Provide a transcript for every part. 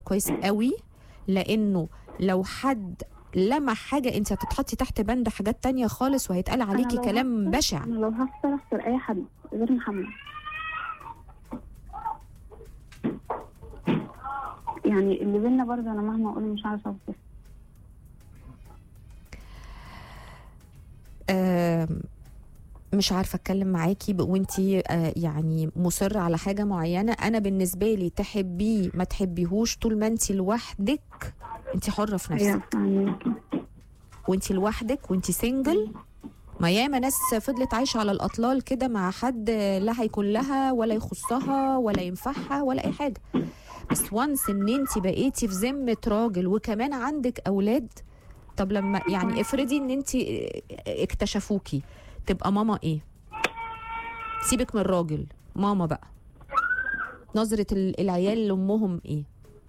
كويس قوي، لانه لو حد لمح حاجه انت هتتحطي تحت بند حاجات تانية خالص، وهيتقال عليكي كلام بشع. انا لو هختار اي حد غير محمد، يعني اللي بينا برضه انا مهما اقول مش عارفه اوصف. مش عارفه اتكلم معاكي وانتي يعني مصره على حاجه معينه. انا بالنسبه لي تحبيه ما تحبيهوش، طول ما انتي لوحدك انتي حره في نفسك، وانتي لوحدك وانتي سنجل. ما ياما ناس فضلت عايشه على الاطلال كده مع حد لا هيكون لها ولا يخصها ولا ينفعها ولا اي حاجه، بس وانس ان انتي بقيتي في ذمه راجل وكمان عندك اولاد. طب لما يعني افرضي ان انتي اكتشفوكي، تبقى ماما ايه؟ سيبك من الراجل، ماما بقى نظرة العيال لأمهم ايه؟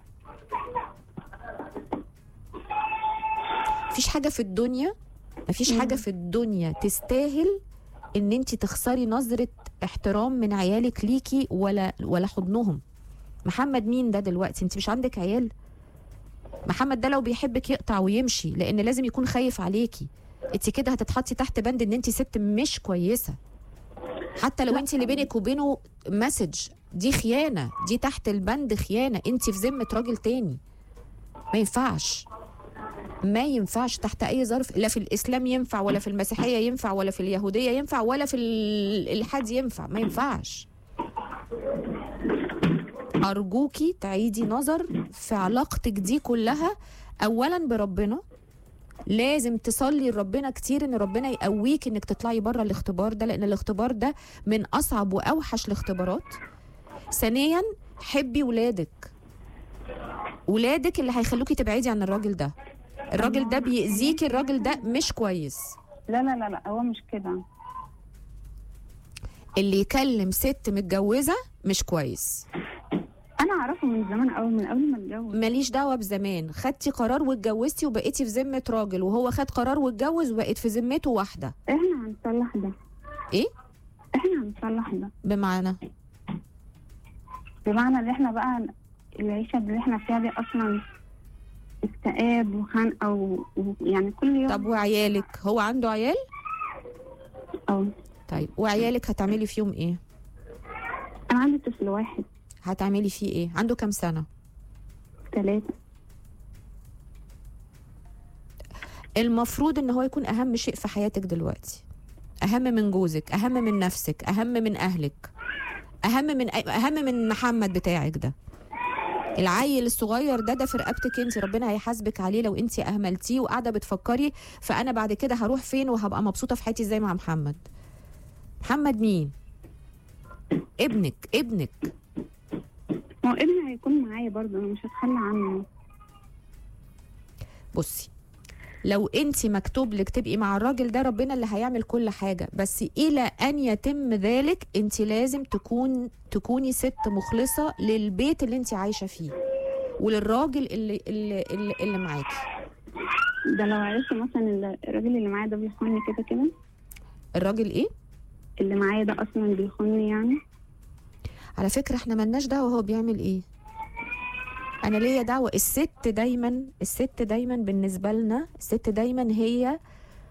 مفيش حاجة في الدنيا، مفيش حاجة في الدنيا تستاهل ان انتي تخسري نظرة احترام من عيالك ليكي ولا حضنهم. محمد مين ده دلوقتي؟ انتي مش عندك عيال؟ محمد ده لو بيحبك يقطع ويمشي، لان لازم يكون خايف عليكي. انت كده هتتحطي تحت بند ان انت ست مش كويسه، حتى لو انت اللي بينك وبينه مسج، دي خيانه، دي تحت البند خيانه، انت في ذمه راجل تاني. ما ينفعش، ما ينفعش تحت اي ظرف، لا في الاسلام ينفع ولا في المسيحيه ينفع ولا في اليهوديه ينفع ولا في الالحاد ينفع، ما ينفعش. ارجوكي تعيدي نظر في علاقتك دي كلها، اولا بربنا، لازم تصلي لربنا كتير ان ربنا يقويك انك تطلعي بره الاختبار ده، لان الاختبار ده من اصعب واوحش الاختبارات. ثانيا حبي ولادك اللي هيخلوكي تبعدي عن الراجل ده. الراجل ده بيأذيكي، الراجل ده مش كويس. لا لا لا لا، هو مش كده. اللي يكلم ست متجوزة مش كويس. انا اعرفه من زمان قوي، من قبل ما اتجوز. ماليش دعوه بزمان، خدتي قرار واتجوزتي وبقيتي في ذمه راجل، وهو خد قرار واتجوز وبقيت في ذمته واحده. احنا هنصلح ده. ايه؟ احنا هنصلح ده. بمعنى ان احنا بقى العيشه اللي احنا فيها دي اصلا اكتئاب وخنقه يعني كل يوم. طب وعيالك؟ هو عنده عيال؟ طيب وعيالك هتعملي فيهم ايه؟ انا عندي طفل واحد. هتعملي فيه ايه؟ عنده كام سنة؟ 3. المفروض ان هو يكون اهم شيء في حياتك دلوقتي، اهم من جوزك، اهم من نفسك، اهم من اهلك، اهم من محمد بتاعك ده. العيل الصغير ده في رقبتك انت، ربنا هيحاسبك عليه لو انت اهملتيه وقاعده بتفكري فانا بعد كده هروح فين وهبقى مبسوطه في حياتي ازاي مع محمد. محمد مين؟ ابنك. ما هو ابني هيكون معايا برضه، انا مش هتخلى عنه. بصي، لو انت مكتوب لك تبقي مع الراجل ده، ربنا اللي هيعمل كل حاجه، بس الى ان يتم ذلك انت لازم تكوني ست مخلصه للبيت اللي انت عايشه فيه وللراجل اللي معاكي. ده لو عرفت مثلا الراجل اللي معايا ده بيخوني كده. الراجل ايه اللي معايا ده اصلا بيخوني يعني؟ على فكره احنا ملناش دعوه هو بيعمل ايه، انا ليا دعوه. الست دايما بالنسبه لنا، الست دايما هي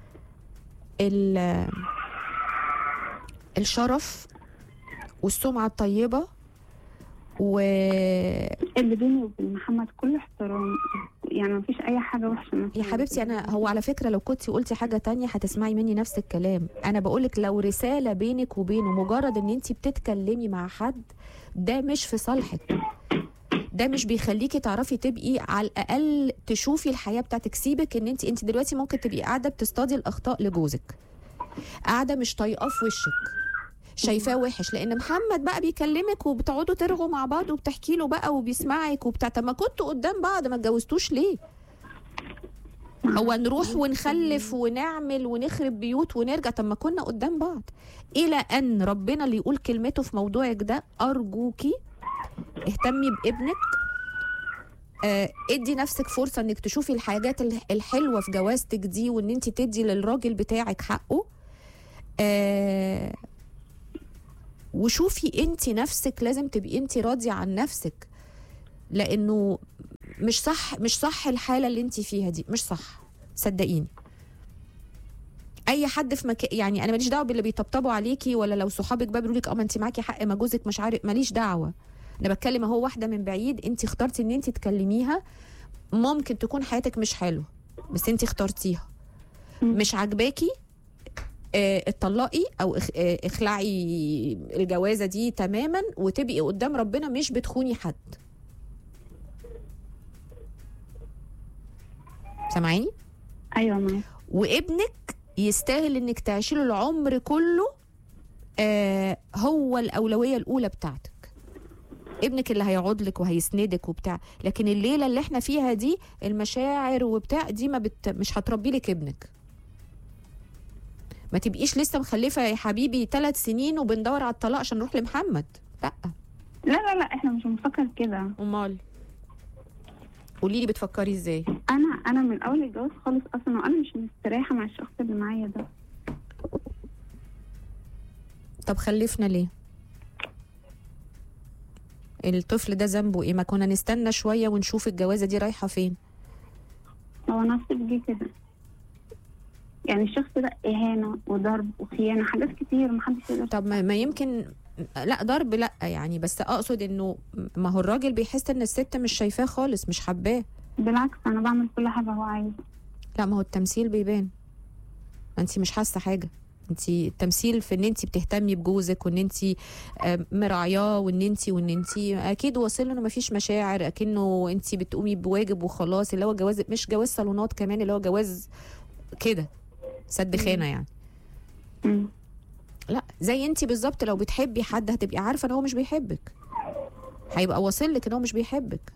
الشرف والسمعه الطيبه اللي بيني وبين محمد كل احترام، يعني مفيش اي حاجه وحشه يا حبيبتي. هو على فكره لو كنتي قلتي حاجه تانية هتسمعي مني نفس الكلام. انا بقولك لو رساله بينك وبينه، مجرد ان انتي بتتكلمي مع حد، ده مش في صالحك، ده مش بيخليكي تعرفي تبقي على الاقل تشوفي الحياه بتاعتك. سيبك ان انت دلوقتي ممكن تبقي قاعده بتصطادي الاخطاء لجوزك، قاعده مش طايقاه في وشك، شايفاه وحش، لان محمد بقى بيكلمك وبتقعدوا ترغوا مع بعض وبتحكي له بقى وبيسمعك وبتاع. طب ما كنتوا قدام بعض، ما اتجوزتوش ليه؟ هو نروح ونخلف ونعمل ونخرب بيوت ونرجع؟ طب ما كنا قدام بعض. الى ان ربنا اللي يقول كلمته في موضوعك ده، ارجوكي اهتمي بابنك. ادي نفسك فرصه انك تشوفي الحاجات الحلوه في جوازتك دي، وان انت تدي للراجل بتاعك حقه. وشوفي انت نفسك، لازم تبقي انت راضيه عن نفسك، لانه مش صح، مش صح الحاله اللي انت فيها دي، مش صح صدقيني. اي حد في مكان، يعني انا ماليش دعوه باللي بيطبطبوا عليكي، ولا لو صحابك بقى بيقولوا لك ما انت معاكي حق، ما جوزك مش عارف، ماليش دعوه. انا بتكلم اهو واحده من بعيد انت اخترتي ان انت تكلميها، ممكن تكون حياتك مش حلوه بس انت اخترتيها. مش عاجباكي اتطلقي او اخلعي الجوازه دي تماما، وتبقي قدام ربنا مش بتخوني حد. سامعيني؟ ايوه معاك. وابنك يستاهل انك تعيشي له العمر كله هو الاولويه الاولى بتاعتك. ابنك اللي هيقعد لك وهيسندك وبتاع، لكن الليله اللي احنا فيها دي المشاعر وبتاع دي مش هتربي لك ابنك. ما تبقيش لسه مخلفه يا حبيبي 3 سنين وبندور على الطلاق عشان نروح لمحمد. لا لا لا لا، احنا مش بنفكر كده. امال قولي لي بتفكري ازاي؟ انا من اول الجواز خالص اصلا وانا مش مستريحه مع الشخص اللي معايا ده. طب خلفنا ليه؟ الطفل ده ذنبه ايه؟ ما كنا نستنى شويه ونشوف الجوازه دي رايحه فين. هو نصيب جه كده، يعني الشخص ده اهانه وضرب وخيانه، حاجات كتير محدش يقدر. طب ما يمكن، لا ضرب لا يعني، بس اقصد انه ما هو الراجل بيحس ان الست مش شايفاه خالص، مش حباه. بالعكس انا بعمل كل حاجه هو عايزه. لا ما هو التمثيل بيبان، انت مش حاسه حاجه. انت التمثيل في ان انت بتهتمي بجوزك، وان انت مراعياه، وان انت اكيد واصل له انه مفيش مشاعر، اكنه انت بتقومي بواجب وخلاص، اللي هو جواز، مش جواز صالونات كمان، اللي هو جواز كده سد خانه يعني. لا زي انت بالظبط، لو بتحبي حد هتبقي عارفه ان هو مش بيحبك، هيبقى واصل لك ان هو مش بيحبك.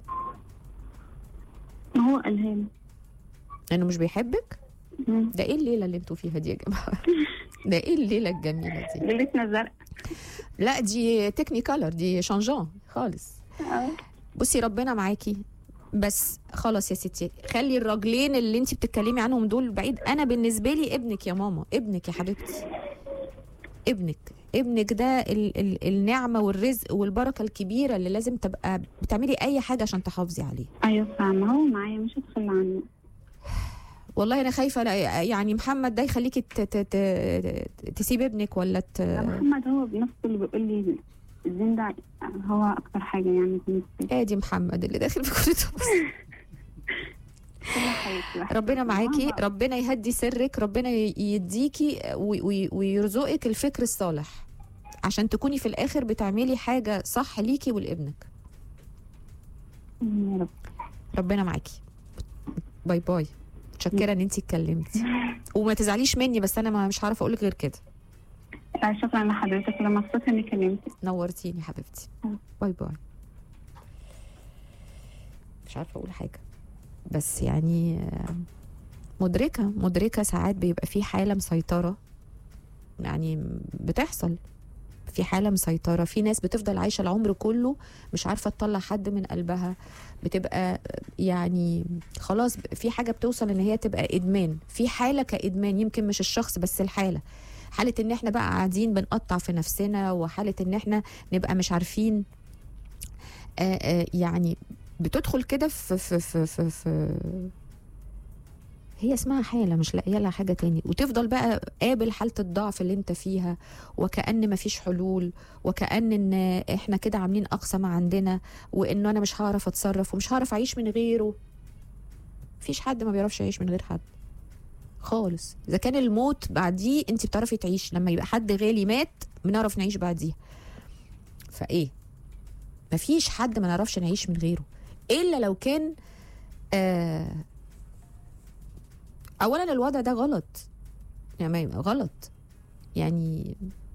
ما هو قالها لي انه مش بيحبك. ده ايه الليله اللي انتوا فيها دي يا جماعه؟ ده ايه الليله الجميله دي؟ ليلتنا زرق. لا دي تكنيكالر، دي شانجان خالص. بصي ربنا معاكي، بس خلاص يا ستي خلي الراجلين اللي انت بتتكلمي عنهم دول بعيد. انا بالنسبه لي ابنك يا ماما، ابنك يا حبيبتي، ابنك ده النعمه والرزق والبركه الكبيره اللي لازم تبقى بتعملي اي حاجه عشان تحافظي عليه. ايوه فاهمه، هو معايا مش هتخلى عنه. والله انا خايفه يعني محمد ده يخليكي تسيب ابنك ولا محمد هو بنفسه اللي بيقول لي الدين ده هو اكتر حاجه يعني بالنسبه دي محمد اللي داخل في كل ده. ربنا معاكي، ربنا يهدي سرك، ربنا يديكي ويرزقك الفكر الصالح عشان تكوني في الاخر بتعملي حاجه صح ليكي ولابنك. يا رب. ربنا معاكي. باي باي. متشكره ان انتي اتكلمتي وما تزعليش مني، بس انا مش عارفه اقولك غير كده. شكرا لحضرتك، انا مبسوطه اني كلمتك. نورتيني حبيبتي. باي باي. مش عارفه اقول حاجه، بس يعني مدركه ساعات بيبقى في حاله مسيطره، يعني بتحصل في حاله مسيطره. في ناس بتفضل عايشه العمر كله مش عارفه تطلع حد من قلبها، بتبقى يعني خلاص في حاجه بتوصل ان هي تبقى ادمان. في حاله كادمان، يمكن مش الشخص بس الحاله، حاله ان احنا بقى قاعدين بنقطع في نفسنا، وحاله ان احنا نبقى مش عارفين يعني بتدخل كده في هي اسمها حالة مش لاقيه لها حاجة تاني، وتفضل بقى قابل حالة الضعف اللي انت فيها، وكأن مفيش حلول، وكأن ان احنا كده عاملين اقصى ما عندنا، وانه انا مش هعرف اتصرف ومش هعرف اعيش من غيره. مفيش حد ما بيعرفش يعيش من غير حد خالص. اذا كان الموت بعديه انت بتعرفي تعيش، لما يبقى حد غالي مات بنعرف نعيش بعديه. فايه، مفيش حد ما نعرفش نعيش من غيره، الا لو كان اولا الوضع ده غلط، يعني غلط، يعني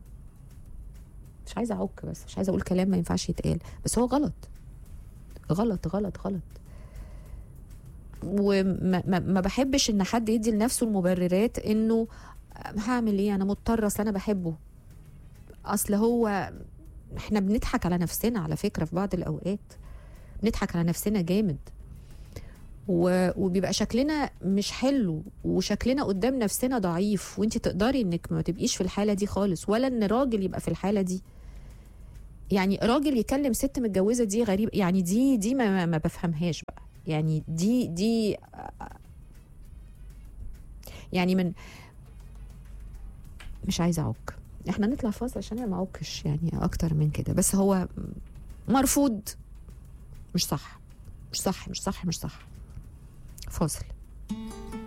مش عايزه اعك، بس مش عايزه اقول كلام ما ينفعش يتقال، بس هو غلط غلط غلط غلط. وما بحبش ان حد يدي لنفسه المبررات انه هعمل ايه، انا مضطره، اصل انا بحبه. اصل هو احنا بنضحك على نفسنا على فكره، في بعض الاوقات بنضحك على نفسنا جامد، وبيبقى شكلنا مش حلو، وشكلنا قدام نفسنا ضعيف، وانت تقدري انك ما تبقيش في الحاله دي خالص، ولا ان راجل يبقى في الحاله دي. يعني راجل يكلم ست متجوزه دي غريب، يعني دي ما بفهمهاش بقى، يعني دي يعني من مش عايزه اعك. احنا نطلع فاصل عشان انا ما اعكش يعني اكتر من كده، بس هو مرفوض، مش صح مش صح مش صح مش صح. فاصل.